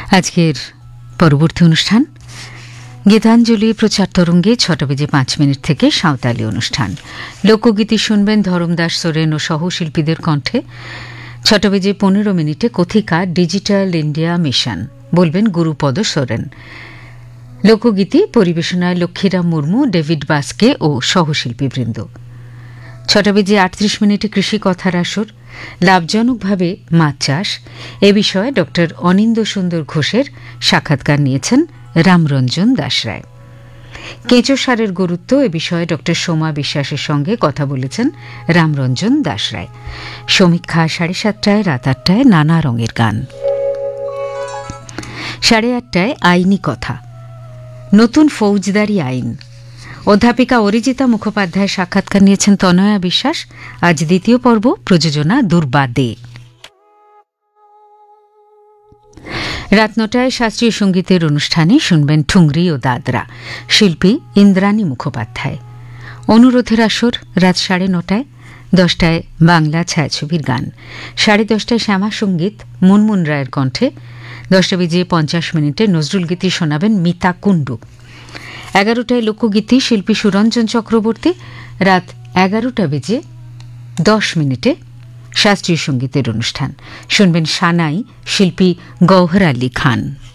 আজকের পরবর্তী অনুষ্ঠান গীতাঞ্জলি প্রচার তরঙ্গে 6:05 থেকে সাঁওতালি অনুষ্ঠান। লোকগীতি শুনবেন ধরমদাস সোরেন ও সহশিল্পীদের কণ্ঠে। 6:15 কথিকা ডিজিটাল ইন্ডিয়া মিশন, বলবেন গুরুপদ সোরেন। লোকগীতি পরিবেশনায় লক্ষ্মীরাম মুর্মু, ডেভিড বাস্কে ও সহশিল্পীবৃন্দ। 6:38 কৃষি কথার আসর, লাভজনকভাবে মাছ চাষ এ বিষয়ে ড অনিন্দ সুন্দর ঘোষের সাক্ষাৎকার নিয়েছেন রামরঞ্জন দাসরায়। কেঁচো সারের গুরুত্ব এ বিষয়ে ড সোমা বিশ্বাসের সঙ্গে কথা বলেছেন রামরঞ্জন দাসরায়। সমীক্ষা 7:30, রাত 8টায় নানা রঙের গান। 8:30 আইনি কথা, নতুন ফৌজদারি আইন। অধ্যাপিকা অরিজিতা মুখোপাধ্যায়ের সাক্ষাৎকার নিয়েছেন তনয়া বিশ্বাস। আজ দ্বিতীয় পর্ব, প্রযোজনা দুর্বাদে। রাত 9টায় শাস্ত্রীয় সঙ্গীতের অনুষ্ঠানে শুনবেন ঠুংরি ও দাদরা, শিল্পী ইন্দ্রাণী মুখোপাধ্যায়। অনুরোধের আসর রাত 9:30। 10টায় বাংলা ছায়াছবির গান। 10:30 শ্যামা সঙ্গীত মুনমুন রায়ের কণ্ঠে। 10:50 নজরুল গীতি শোনাবেন মিতা কুণ্ডু। 11টায় লোকগীতি, শিল্পী সুরঞ্জন চক্রবর্তী। রাত 11:10 শাস্ত্রীয় সঙ্গীতের অনুষ্ঠান শুনবেন সানাই, শিল্পী গৌহর আলী খান।